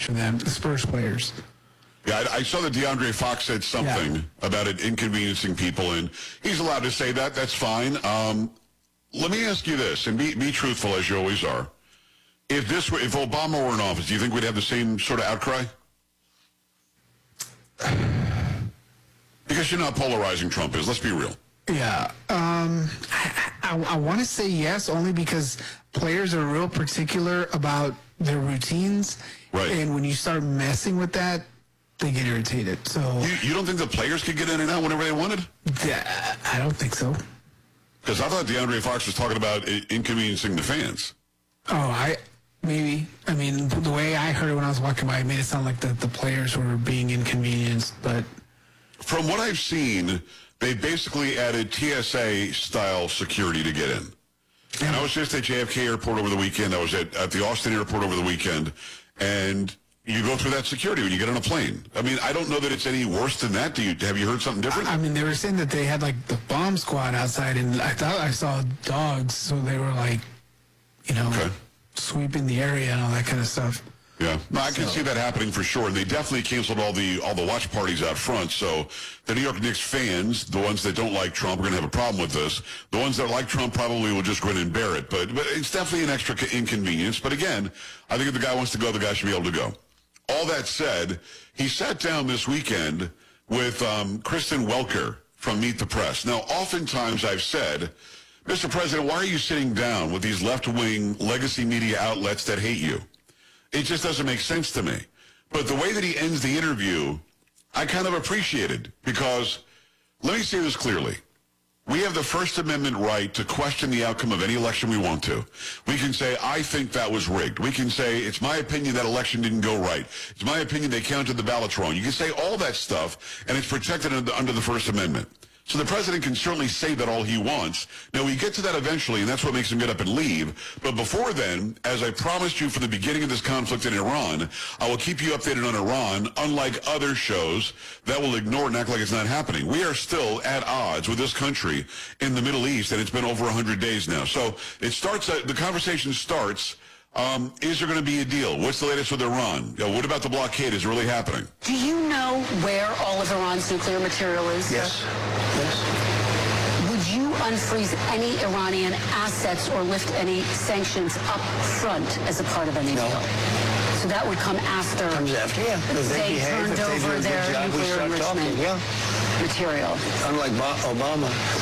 for them, the Spurs players. Yeah, I saw that DeAndre Fox said something about it inconveniencing people, and he's allowed to say that. That's fine. Let me ask you this, and be truthful as you always are. If Obama were in office, do you think we'd have the same sort of outcry? Because you're not polarizing Trump is. Let's be real. Yeah. I want to say yes, only because players are real particular about their routines. Right. And when you start messing with that, they get irritated. So you don't think the players could get in and out whenever they wanted? Yeah, I don't think so. Because I thought DeAndre Fox was talking about inconveniencing the fans. Oh, maybe. I mean, the way I heard it when I was walking by, it made it sound like the players were being inconvenienced. But from what I've seen, they basically added TSA-style security to get in. And I was just at JFK Airport over the weekend. I was at the Austin Airport over the weekend. And you go through that security when you get on a plane. I mean, I don't know that it's any worse than that. Have you heard something different? I mean, they were saying that they had, like, the bomb squad outside, and I thought I saw dogs, so they were, like, sweeping the area and all that kind of stuff. Yeah, no, I can see that happening for sure. And they definitely canceled all the watch parties out front. So the New York Knicks fans, the ones that don't like Trump, are going to have a problem with this. The ones that like Trump probably will just grin and bear it. But it's definitely an extra inconvenience. But again, I think if the guy wants to go, the guy should be able to go. All that said, he sat down this weekend with Kristen Welker from Meet the Press. Now, oftentimes I've said, Mr. President, why are you sitting down with these left-wing legacy media outlets that hate you? It just doesn't make sense to me. But the way that he ends the interview, I kind of appreciated, because let me say this clearly. We have the First Amendment right to question the outcome of any election we want to. We can say, I think that was rigged. We can say, it's my opinion that election didn't go right. It's my opinion they counted the ballots wrong. You can say all that stuff, and it's protected under the First Amendment. So the president can certainly say that all he wants. Now, we get to that eventually, and that's what makes him get up and leave. But before then, as I promised you from the beginning of this conflict in Iran, I will keep you updated on Iran, unlike other shows that will ignore and act like it's not happening. We are still at odds with this country in the Middle East, and it's been over 100 days now. So it starts, the conversation starts, is there going to be a deal? What's the latest with Iran? What about the blockade? Is it really happening? Do you know where all of Iran's nuclear material is? Yes. Would you unfreeze any Iranian assets or lift any sanctions up front as a part of any deal? So that would come after, Comes after, yeah. If they behave, turned if they do over a good their job, we nuclear start enrichment talking, material. Unlike Obama.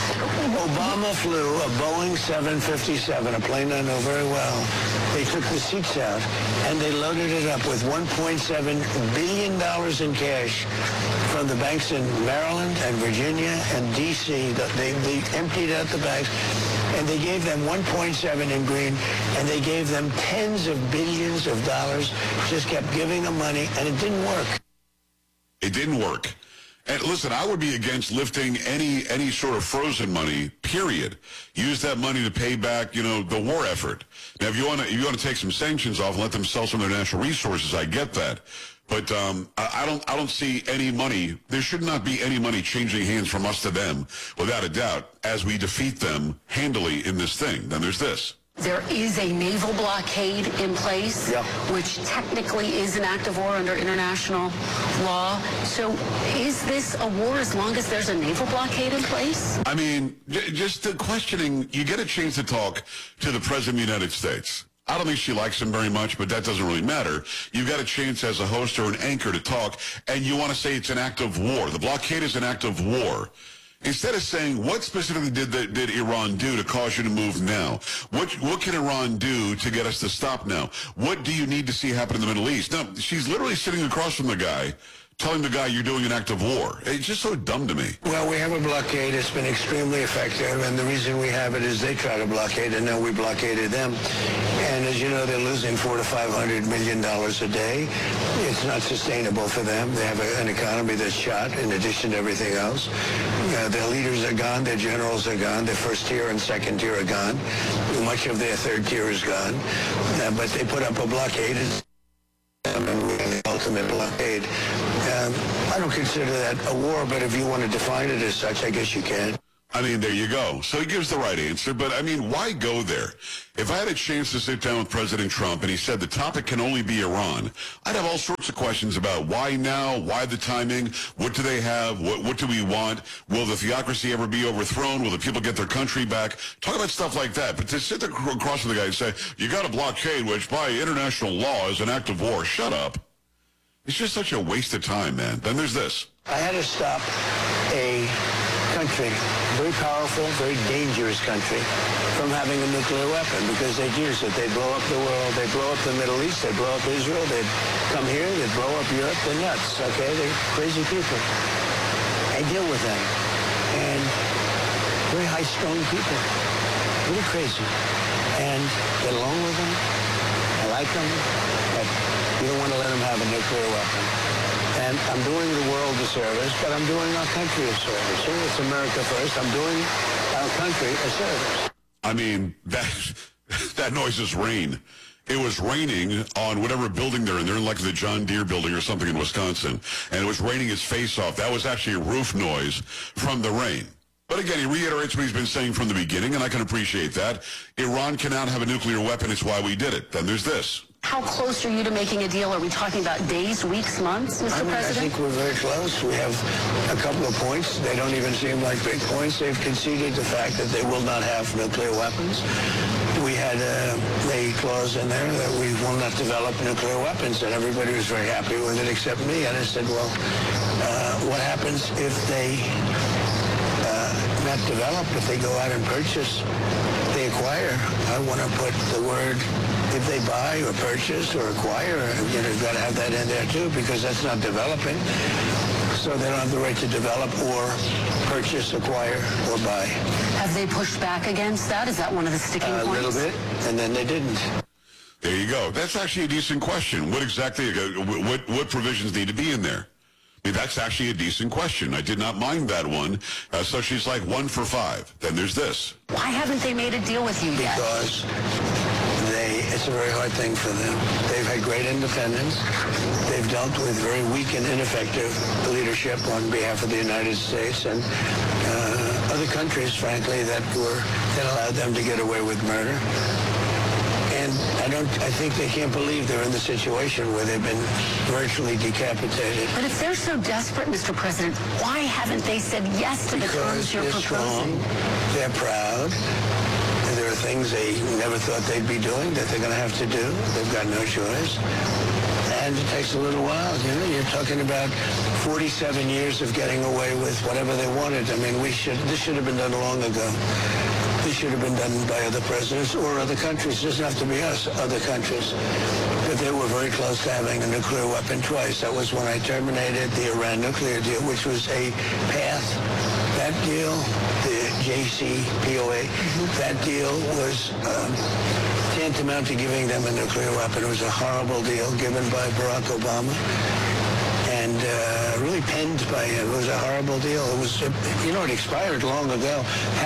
Obama flew a Boeing 757, a plane I know very well. They took the seats out, and they loaded it up with $1.7 billion in cash from the banks in Maryland and Virginia and D.C. They emptied out the banks, and they gave them 1.7 in green, and they gave them tens of billions of dollars, just kept giving them money, and it didn't work. It didn't work. And listen, I would be against lifting any sort of frozen money, period. Use that money to pay back, the war effort. Now, if you want to take some sanctions off and let them sell some of their natural resources, I get that. But I don't see any money. There should not be any money changing hands from us to them, without a doubt, as we defeat them handily in this thing. Then there's this. There is a naval blockade in place, which technically is an act of war under international law. So is this a war as long as there's a naval blockade in place? I mean, just the questioning, you get a chance to talk to the President of the United States. I don't think she likes him very much, but that doesn't really matter. You've got a chance as a host or an anchor to talk, and you want to say it's an act of war. The blockade is an act of war. Instead of saying, what specifically did Iran do to cause you to move now? What can Iran do to get us to stop now? What do you need to see happen in the Middle East? Now, she's literally sitting across from the guy, telling the guy you're doing an act of war. It's just so dumb to me. Well, we have a blockade. It's been extremely effective, and the reason we have it is they try to blockade, and now we blockaded them. And as you know, they're losing $400 to $500 million a day. It's not sustainable for them. They have an economy that's shot in addition to everything else. Their leaders are gone. Their generals are gone. Their first tier and second tier are gone. Much of their third tier is gone. But they put up a blockade. The ultimate blockade. I don't consider that a war, but if you want to define it as such, I guess you can. I mean, there you go. So he gives the right answer, but I mean, why go there? If I had a chance to sit down with President Trump and he said the topic can only be Iran, I'd have all sorts of questions about why now, why the timing, what do they have, what do we want, will the theocracy ever be overthrown, will the people get their country back, talk about stuff like that. But to sit there across from the guy and say, you got a blockade, which by international law is an act of war, shut up. It's just such a waste of time, man. Then there's this. I had to stop a country, very powerful, very dangerous country, from having a nuclear weapon because they'd use it. They'd blow up the world. They'd blow up the Middle East. They'd blow up Israel. They'd come here. They'd blow up Europe. They're nuts, okay? They're crazy people. I deal with them. And very high-strung people. Really crazy. And get along with them. I like them. But you don't want to let them have a nuclear weapon. And I'm doing the world a service, but I'm doing our country a service. Here, it's America first. I'm doing our country a service. I mean, that noise is rain. It was raining on whatever building they're in. They're in like the John Deere building or something in Wisconsin. And it was raining his face off. That was actually a roof noise from the rain. But again, he reiterates what he's been saying from the beginning, and I can appreciate that. Iran cannot have a nuclear weapon. It's why we did it. Then there's this. How close are you to making a deal? Are we talking about days, weeks, months, Mr. President? I think we're very close. We have a couple of points. They don't even seem like big points. They've conceded the fact that they will not have nuclear weapons. We had a clause in there that we will not develop nuclear weapons, and everybody was very happy with it except me. And I said, well, what happens if they not develop, if they go out and purchase, they acquire? I want to put the word, if they buy or purchase or acquire, you've got to have that in there too, because that's not developing. So they don't have the right to develop or purchase, acquire, or buy. Have they pushed back against that? Is that one of the sticking points? A little bit, and then they didn't. There you go. That's actually a decent question. What exactly, what provisions need to be in there? I mean, that's actually a decent question. I did not mind that one. So she's like 1 for 5. Then there's this. Why haven't they made a deal with you yet? Because it's a very hard thing for them. They've had great independence. They've dealt with very weak and ineffective leadership on behalf of the United States and other countries, frankly, that allowed them to get away with murder. And I think they can't believe they're in the situation where they've been virtually decapitated. But if they're so desperate, Mr. President, why haven't they said yes to the terms you're proposing? Strong, they're proud. There are things they never thought they'd be doing that they're going to have to do. They've got no choice. And it takes a little while. You're talking about 47 years of getting away with whatever they wanted. I mean, this should have been done long ago. This should have been done by other presidents or other countries. It doesn't have to be us, other countries. But they were very close to having a nuclear weapon twice. That was when I terminated the Iran nuclear deal, which was a path. That deal, the JCPOA, that deal was tantamount to giving them a nuclear weapon. It was a horrible deal given by Barack Obama. And really penned by him. It was a horrible deal. It was, it expired long ago.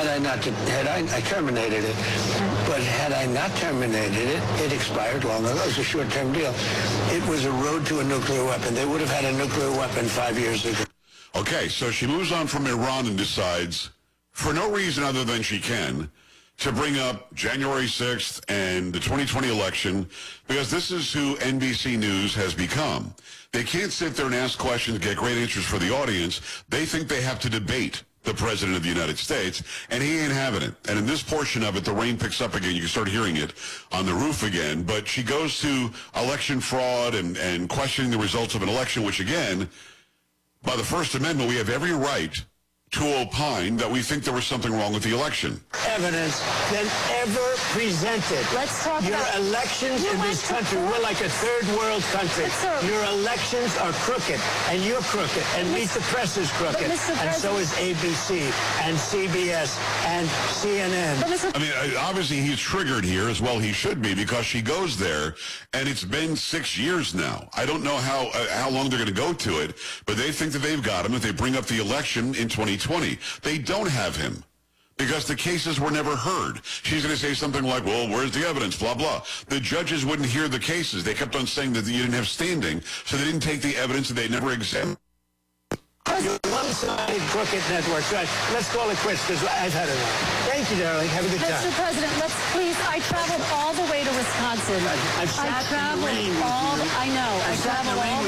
I terminated it. But had I not terminated it, it expired long ago. It was a short-term deal. It was a road to a nuclear weapon. They would have had a nuclear weapon 5 years ago. Okay, so she moves on from Iran and decides, for no reason other than she can, to bring up January 6th and the 2020 election, because this is who NBC News has become. They can't sit there and ask questions, get great answers for the audience. They think they have to debate the President of the United States, and he ain't having it. And in this portion of it, the rain picks up again. You can start hearing it on the roof again. But she goes to election fraud and questioning the results of an election, which, again, by the First Amendment, we have every right to opine that we think there was something wrong with the election. Evidence than ever presented. Let's talk Your about elections in this country, we're like a third world country. Your elections are crooked, and you're crooked, and Meet the Press is crooked, and so is ABC, and CBS, and CNN. I mean, obviously he's triggered here, as well he should be, because she goes there, and it's been 6 years now. I don't know how long they're going to go to it, but they think that they've got him if they bring up the election in 2020. They don't have him because the cases were never heard. She's going to say something like, well, where's the evidence, blah, blah. The judges wouldn't hear the cases. They kept on saying that you didn't have standing, so they didn't take the evidence and they never examined. You want one-sided crooked network. Right. Let's call it quits because I've had enough. Thank you, darling. Have a good time. Mr. President, let's please. I traveled all the way to Wisconsin. I've sat in the rain with you. I know. I I've sat in the traveled rain all